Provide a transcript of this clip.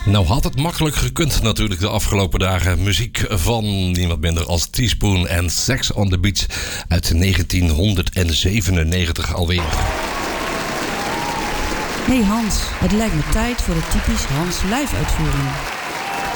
Nou had het makkelijk gekund natuurlijk de afgelopen dagen. Muziek van niemand minder als Teaspoon en Sex on the Beach uit 1997 alweer. Hey Hans, het lijkt me tijd voor de typisch Hans live uitvoering.